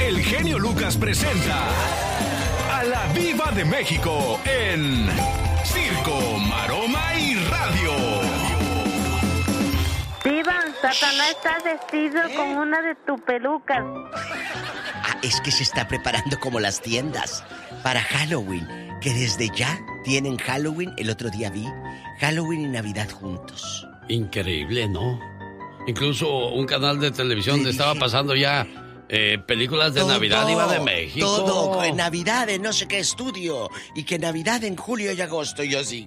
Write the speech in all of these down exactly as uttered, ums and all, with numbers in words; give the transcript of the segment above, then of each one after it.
el genio Lucas presenta a la Diva de México en Circo, Maroma y Radio. Diva, Satanás está vestido ¿Eh? con una de tus pelucas. Ah, es que se está preparando como las tiendas para Halloween, que desde ya tienen Halloween. El otro día vi Halloween y Navidad juntos. Increíble, ¿no? Incluso un canal de televisión le estaba pasando ya eh, películas de todo, Navidad Diva de México. Todo, en Navidad en no sé qué estudio. Y que Navidad en julio y agosto. Y yo sí.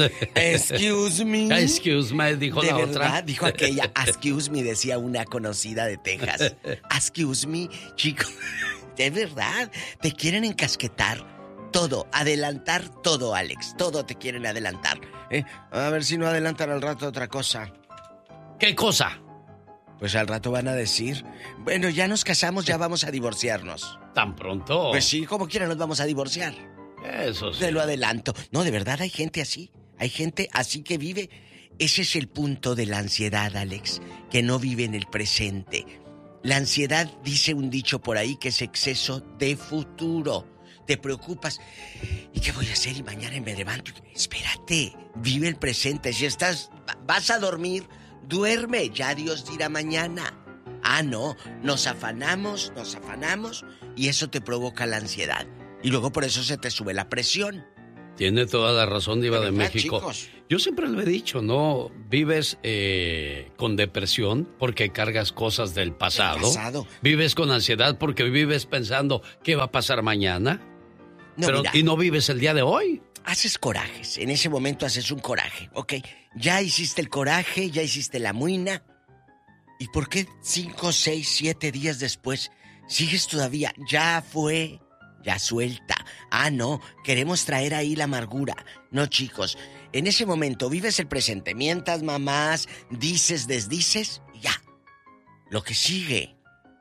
Excuse me. Excuse me, dijo de la verdad, otra. Dijo aquella. Excuse me, decía una conocida de Texas. Excuse me, chico. De verdad, te quieren encasquetar todo, adelantar todo, Alex. Todo te quieren adelantar. ¿eh? A ver si no adelantan al rato otra cosa. ¿Qué cosa? Pues al rato van a decir, bueno, ya nos casamos, ya vamos a divorciarnos. ¿Tan pronto? Pues sí, como quiera nos vamos a divorciar. Eso sí. Te lo adelanto. No, de verdad hay gente así. Hay gente así que vive. Ese es el punto de la ansiedad, Alex, que no vive en el presente. La ansiedad, dice un dicho por ahí, que es exceso de futuro. Te preocupas. ¿Y qué voy a hacer? Y mañana me levanto. Espérate, vive el presente. Si estás, vas a dormir, duerme. Ya Dios dirá mañana. Ah, no, nos afanamos, nos afanamos y eso te provoca la ansiedad. Y luego por eso se te sube la presión. Tiene toda la razón, Diva de México. Chicos? Yo siempre lo he dicho, ¿no? Vives eh, con depresión porque cargas cosas del pasado. El pasado. Vives con ansiedad porque vives pensando qué va a pasar mañana. No, Pero, mira, y no vives el día de hoy. Haces corajes. En ese momento haces un coraje, ¿ok? Ya hiciste el coraje, ya hiciste la muina. ¿Y por qué cinco, seis, siete días después sigues todavía? Ya fue... Ya suelta. Ah, no, queremos traer ahí la amargura. No, chicos, en ese momento vives el presente. Mientas, mamás, dices, desdices, y ya. Lo que sigue,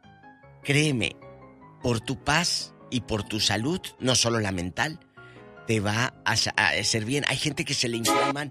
créeme, por tu paz y por tu salud, no solo la mental, te va a, a hacer bien. Hay gente que se le inflaman